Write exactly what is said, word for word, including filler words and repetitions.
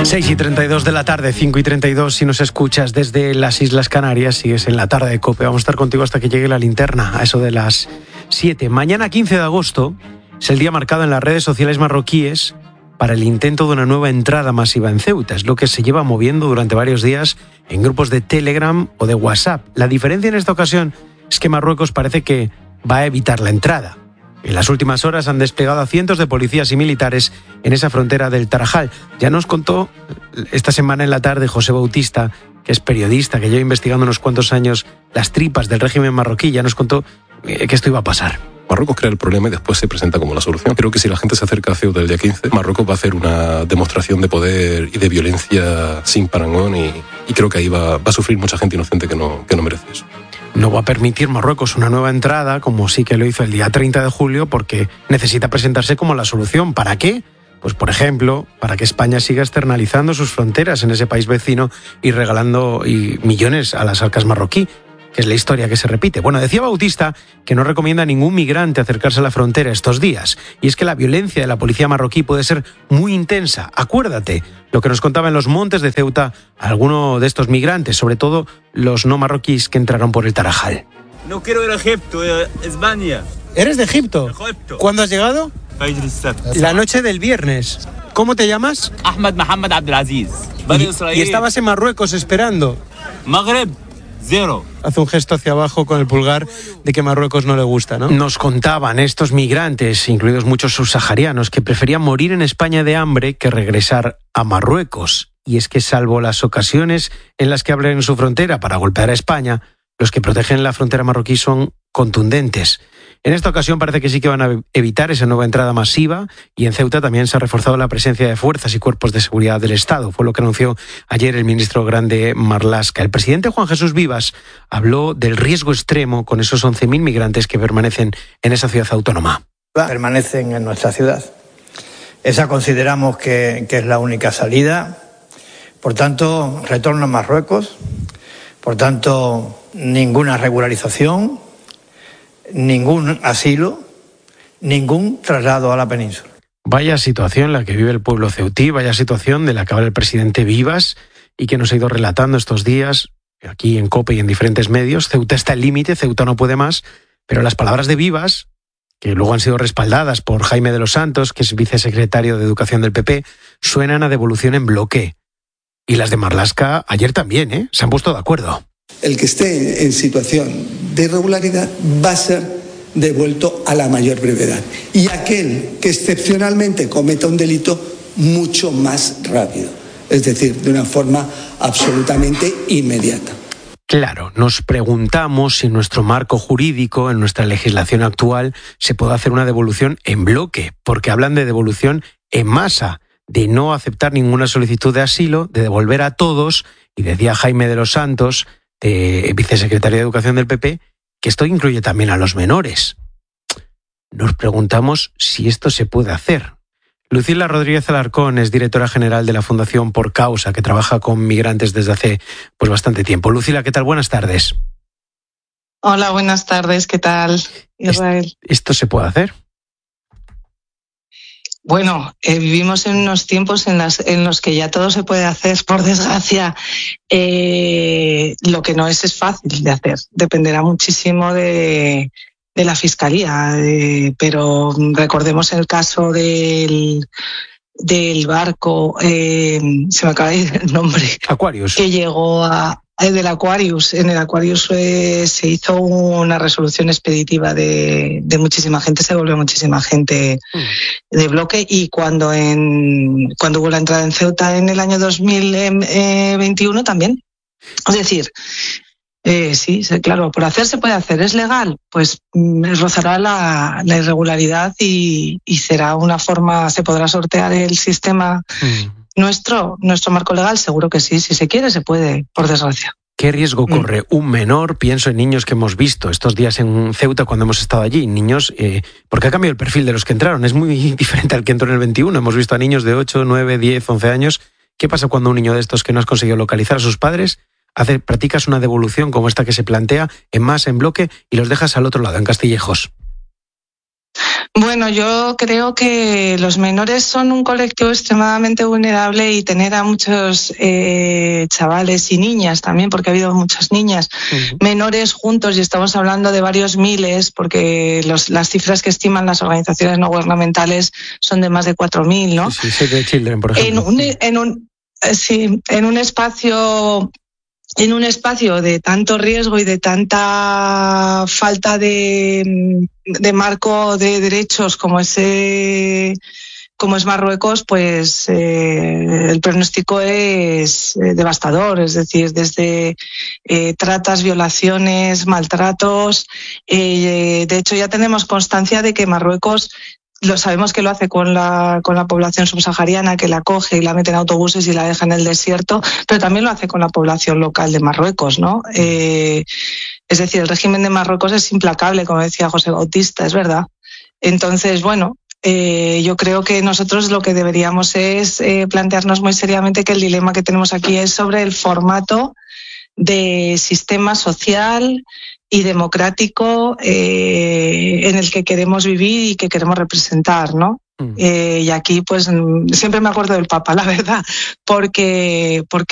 seis y treinta y dos de la tarde, cinco y treinta y dos, si nos escuchas desde las Islas Canarias, sigues en la tarde de COPE. Vamos a estar contigo hasta que llegue la linterna, a eso de las siete. Mañana, quince de agosto, es el día marcado en las redes sociales marroquíes para el intento de una nueva entrada masiva en Ceuta. Es lo que se lleva moviendo durante varios días en grupos de Telegram o de WhatsApp. La diferencia en esta ocasión es que Marruecos parece que va a evitar la entrada. En las últimas horas han desplegado a cientos de policías y militares en esa frontera del Tarajal. Ya nos contó esta semana en la tarde José Bautista, que es periodista, que lleva investigando unos cuantos años las tripas del régimen marroquí, ya nos contó que esto iba a pasar. Marruecos crea el problema y después se presenta como la solución. Creo que si la gente se acerca a Ceuta el día quince, Marruecos va a hacer una demostración de poder y de violencia sin parangón y, y creo que ahí va, va a sufrir mucha gente inocente que no, que no merece eso. No va a permitir Marruecos una nueva entrada, como sí que lo hizo el día treinta de julio, porque necesita presentarse como la solución. ¿Para qué? Pues, por ejemplo, para que España siga externalizando sus fronteras en ese país vecino y regalando y millones a las arcas marroquí, que es la historia que se repite. Bueno, decía Bautista que no recomienda a ningún migrante acercarse a la frontera estos días. Y es que la violencia de la policía marroquí puede ser muy intensa. Acuérdate lo que nos contaba en los montes de Ceuta alguno de estos migrantes, sobre todo los no marroquíes que entraron por el Tarajal. No quiero ir a Egipto, a España. ¿Eres de Egipto? Egipto. ¿Cuándo has llegado? La noche del viernes. ¿Cómo te llamas? Ahmed Mohamed Abdelaziz. ¿Y, y estabas en Marruecos esperando? Magreb. Cero. Hace un gesto hacia abajo con el pulgar de que Marruecos no le gusta, ¿no? Nos contaban estos migrantes, incluidos muchos subsaharianos, que preferían morir en España de hambre que regresar a Marruecos. Y es que, salvo las ocasiones en las que abren su frontera para golpear a España, los que protegen la frontera marroquí son contundentes. En esta ocasión parece que sí que van a evitar esa nueva entrada masiva y en Ceuta también se ha reforzado la presencia de fuerzas y cuerpos de seguridad del Estado. Fue lo que anunció ayer el ministro grande Marlaska. El presidente Juan Jesús Vivas habló del riesgo extremo con esos once mil migrantes que permanecen en esa ciudad autónoma. Permanecen en nuestra ciudad. Esa consideramos que, que es la única salida. Por tanto, retorno a Marruecos. Por tanto, ninguna regularización, ningún asilo, ningún traslado a la península. Vaya situación la que vive el pueblo ceutí, vaya situación de la que habla el presidente Vivas y que nos ha ido relatando estos días aquí en COPE y en diferentes medios. Ceuta está al límite, Ceuta no puede más, pero las palabras de Vivas, que luego han sido respaldadas por Jaime de los Santos, que es vicesecretario de Educación del P P, suenan a devolución en bloque. Y las de Marlaska ayer también, ¿eh? Se han puesto de acuerdo. El que esté en situación de irregularidad va a ser devuelto a la mayor brevedad. Y aquel que excepcionalmente cometa un delito, mucho más rápido. Es decir, de una forma absolutamente inmediata. Claro, nos preguntamos si en nuestro marco jurídico, en nuestra legislación actual, se puede hacer una devolución en bloque, porque hablan de devolución en masa, de no aceptar ninguna solicitud de asilo, de devolver a todos, y decía Jaime de los Santos, de vicesecretario de Educación del P P, que esto incluye también a los menores. Nos preguntamos si esto se puede hacer. Lucila Rodríguez Alarcón es directora general de la Fundación Por Causa, que trabaja con migrantes desde hace pues bastante tiempo. Lucila, ¿qué tal? Buenas tardes. Hola, buenas tardes. ¿Qué tal, Israel? ¿Esto se puede hacer? Bueno, eh, vivimos en unos tiempos en, las, en los que ya todo se puede hacer, por desgracia. Eh, lo que no es es fácil de hacer. Dependerá muchísimo de, de la Fiscalía. Eh, pero recordemos el caso del, del barco, eh, se me acaba de ir el nombre. Aquarius. Que llegó a... Del Aquarius. En el Aquarius eh, se hizo una resolución expeditiva de, de muchísima gente, se devolvió muchísima gente de bloque, y cuando en cuando hubo la entrada en Ceuta en el año dos mil veintiuno también. Es decir, eh, sí, claro, por hacer se puede hacer. ¿Es legal? Pues rozará la, la irregularidad y, y será una forma, se podrá sortear el sistema. Mm. Nuestro, nuestro marco legal, seguro que sí. Si se quiere, se puede, por desgracia. ¿Qué riesgo corre un menor? Pienso en niños que hemos visto estos días en Ceuta cuando hemos estado allí. Niños, eh, porque ha cambiado el perfil de los que entraron. Es muy diferente al que entró en el veintiuno. Hemos visto a niños de ocho, nueve, diez, once años. ¿Qué pasa cuando un niño de estos que no has conseguido localizar a sus padres, hace, practicas una devolución como esta que se plantea, en masa, en bloque, y los dejas al otro lado, en Castillejos? Bueno, yo creo que los menores son un colectivo extremadamente vulnerable y tener a muchos eh, chavales y niñas también, porque ha habido muchas niñas uh-huh. menores juntos, y estamos hablando de varios miles, porque los, las cifras que estiman las organizaciones no gubernamentales son de más de cuatro mil, ¿no? Sí, sí, Save the Children, por ejemplo. En un, en un, sí, en un espacio... en un espacio de tanto riesgo y de tanta falta de, de marco de derechos como ese como es Marruecos, pues eh, el pronóstico es eh, devastador, es decir, desde eh, tratas, violaciones, maltratos. Eh, de hecho, ya tenemos constancia de que Marruecos, lo sabemos que lo hace con la con la población subsahariana, que la coge y la mete en autobuses y la deja en el desierto, pero también lo hace con la población local de Marruecos, ¿no? Eh, es decir, el régimen de Marruecos es implacable, como decía José Bautista, es verdad. Entonces, bueno, eh, yo creo que nosotros lo que deberíamos es eh, plantearnos muy seriamente que el dilema que tenemos aquí es sobre el formato de sistema social y democrático eh, en el que queremos vivir y que queremos representar, ¿no? Mm. Eh, y aquí, pues, siempre me acuerdo del Papa, la verdad, porque, porque